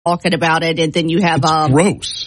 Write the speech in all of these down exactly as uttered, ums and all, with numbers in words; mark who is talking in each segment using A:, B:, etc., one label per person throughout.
A: talking about it, and then you have um,
B: gross.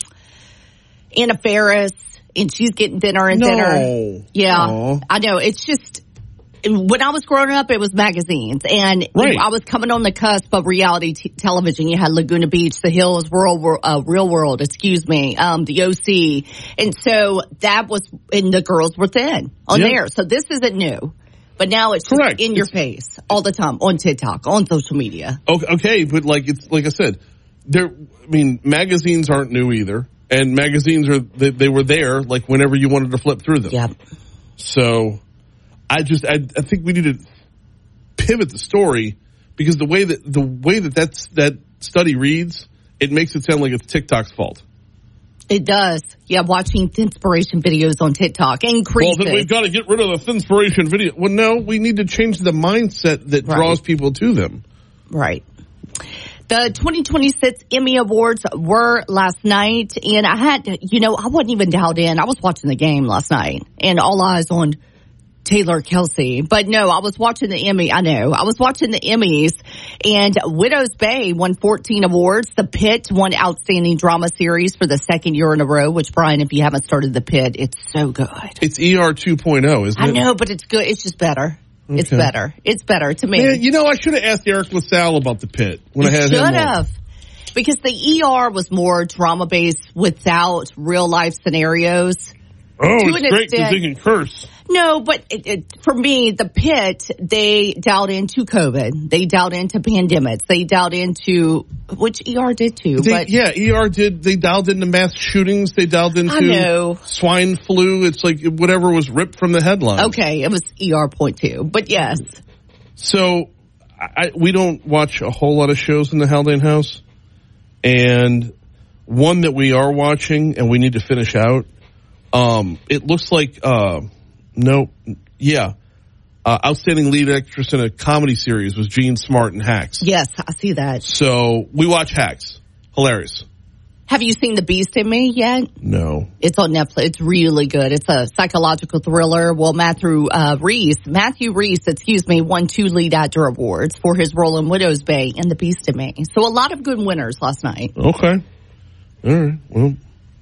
A: Anna Faris, and she's getting thinner and
B: no.
A: thinner. Yeah,
B: Aww.
A: I know. It's just, when I was growing up, it was magazines, and
B: right.
A: I was coming on the cusp of reality t- television. You had Laguna Beach, The Hills, Rural, uh, Real World, excuse me, um, the O C, and so that was, and the girls were thin on
B: yep.
A: there. So this isn't new. But now it's just
B: Correct.
A: in your
B: it's,
A: face all the time on TikTok, on social media.
B: Okay, okay, but like it's like I said, there. I mean, magazines aren't new either, and magazines are they, they were there like whenever you wanted to flip through them.
A: Yep.
B: So, I just I, I think we need to pivot the story because the way that the way that that's, that study reads, it makes it sound like it's TikTok's fault.
A: It does. Yeah, watching inspiration videos on TikTok increases.
B: Well, then we've got to get rid of the inspiration video. Well, no, we need to change the mindset that
A: right.
B: draws people to them.
A: Right. The twenty twenty-six Emmy Awards were last night, and I had, you know, I wasn't even dialed in. I was watching the game last night, and all eyes on Taylor Kelsey. But no, I was watching the Emmy. I know. I was watching the Emmys, and Widow's Bay won fourteen awards. The Pitt won Outstanding Drama Series for the second year in a row, which, Brian, if you haven't started The Pitt, it's so good.
B: It's E R two point oh, isn't it?
A: I know, but it's good. It's just better. Okay. It's better. It's better to me.
B: Man, you know, I should have asked Eric LaSalle about The Pitt when
A: you
B: I had him on.
A: Should have. Because the E R was more drama-based without real-life scenarios.
B: Oh, it's great because they can curse.
A: No, but it, it, for me, The Pitt, they dialed into COVID. They dialed into pandemics. They dialed into, which E R did too.
B: They,
A: but
B: yeah, E R did. They dialed into mass shootings. They dialed into
A: I know.
B: swine flu. It's like whatever was ripped from the headlines.
A: Okay, it was E R point two, but yes.
B: So I, we don't watch a whole lot of shows in the Haldane house. And one that we are watching and we need to finish out, um, it looks like, uh, no, yeah, uh, outstanding lead actress in a comedy series was Jean Smart in Hacks.
A: Yes, I see that.
B: So we watch Hacks. Hilarious.
A: Have you seen The Beast in Me yet?
B: No.
A: It's on Netflix. It's really good. It's a psychological thriller. Well, Matthew uh, Reese, Matthew Reese, excuse me, won two lead actor awards for his role in Widow's Bay and The Beast in Me. So a lot of good winners last night.
B: Okay. All right. Well,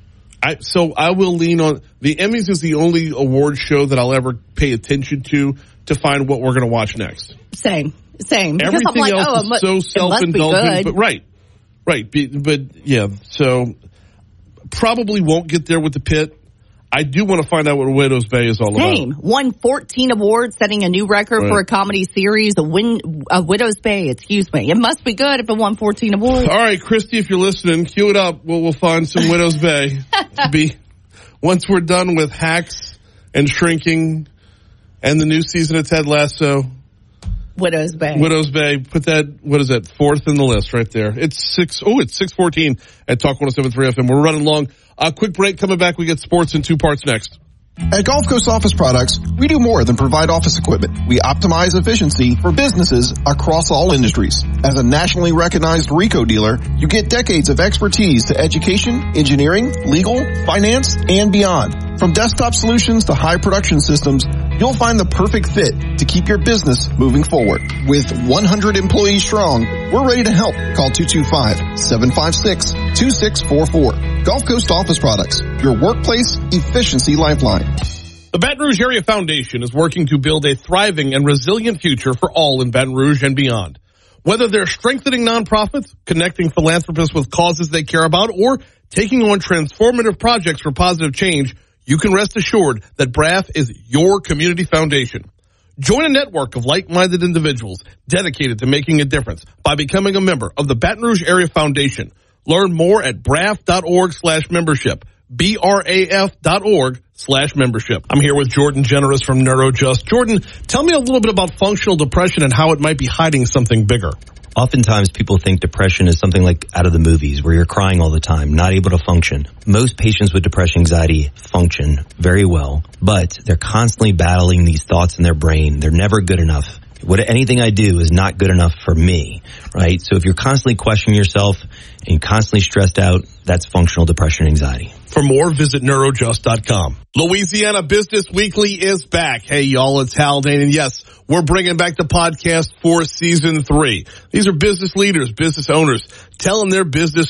B: I so I will lean on the Emmys is the only award show that I'll ever pay attention to to find what we're going to watch next.
A: Same, same. Because
B: Everything
A: I'm like,
B: else
A: oh,
B: is
A: it mu-
B: so self-indulgent, but right, right. But yeah, so probably won't get there with The Pitt. I do want to find out what Widow's Bay is all
A: Same.
B: about.
A: Won fourteen awards, setting a new record
B: right.
A: for a comedy series. A win, a Widow's Bay, excuse me. It must be good if it won fourteen awards.
B: All right, Christy, if you're listening, cue it up. We'll, we'll find some Widow's Bay to be once we're done with Hacks and Shrinking and the new season of Ted Lasso.
A: Widow's Bay.
B: Widow's Bay. Put that, what is that, fourth in the list right there. It's six, oh, it's six fourteen at Talk one oh seven point three F M. We're running long. A quick break. Coming back, we get sports in two parts next.
C: At Gulf Coast Office Products, we do more than provide office equipment. We optimize efficiency for businesses across all industries. As a nationally recognized RICO dealer, you get decades of expertise to education, engineering, legal, finance, and beyond. From desktop solutions to high production systems, you'll find the perfect fit to keep your business moving forward. With one hundred employees strong, we're ready to help. Call two two five, seven five six, two six four four. Gulf Coast Office Products, your workplace efficiency lifeline.
B: The Baton Rouge Area Foundation is working to build a thriving and resilient future for all in Baton Rouge and beyond. Whether they're strengthening nonprofits, connecting philanthropists with causes they care about, or taking on transformative projects for positive change, you can rest assured that B R A F is your community foundation. Join a network of like-minded individuals dedicated to making a difference by becoming a member of the Baton Rouge Area Foundation. Learn more at braf.org slash membership. B-R-A-F dot org slash membership. I'm here with Jordan Generous from NeuroJust. Jordan, tell me a little bit about functional depression and how it might be hiding something bigger.
D: Oftentimes people think depression is something like out of the movies where you're crying all the time, not able to function. Most patients with depression anxiety function very well, but they're constantly battling these thoughts in their brain. They're never good enough. What anything I do is not good enough for me, right? So if you're constantly questioning yourself and constantly stressed out, that's functional depression anxiety.
B: For more, visit neurojust dot com. Louisiana Business Weekly is back. Hey, y'all, it's Haldane. And yes, we're bringing back the podcast for season three. These are business leaders, business owners, telling their business